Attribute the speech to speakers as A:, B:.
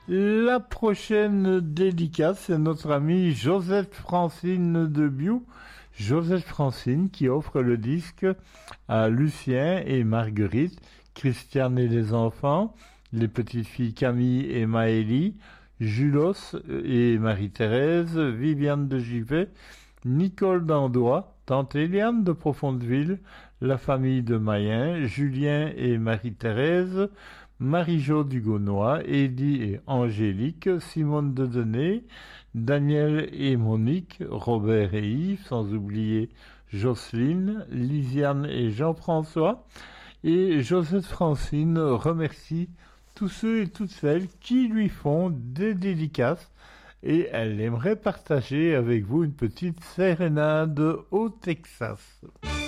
A: La prochaine dédicace, c'est notre amie Josette Francine de Biou. Josette Francine qui offre le disque à Lucien et Marguerite, Christiane et les enfants, les petites filles Camille et Maëlie, Julos et Marie-Thérèse, Viviane de Givet, Nicole d'Andois, Tante Eliane de Profondeville, la famille de Mayen, Julien et Marie-Thérèse, Marie-Jo Dugonois, Eddie et Angélique, Simone de Denay, Daniel et Monique, Robert et Yves, sans oublier Jocelyne, Lisiane et Jean-François. Et Josette Francine remercie tous ceux et toutes celles qui lui font des dédicaces et elle aimerait partager avec vous une petite sérénade au Texas.